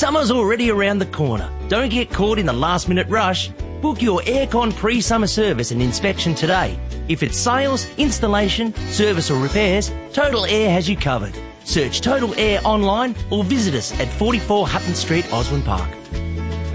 Summer's already around the corner. Don't get caught in the last-minute rush. Book your aircon pre-summer service and inspection today. If it's sales, installation, service or repairs, Total Air has you covered. Search Total Air online or visit us at 44 Hutton Street, Osborne Park.